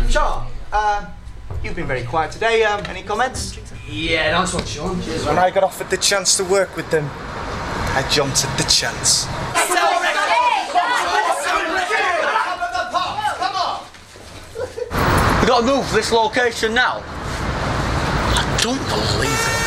Sean, you've been very quiet today. Any comments? Yeah, nice one, Sean. Cheers, When I got offered the chance to work with them, I jumped at the chance. We gotta move to this location now. I don't believe it.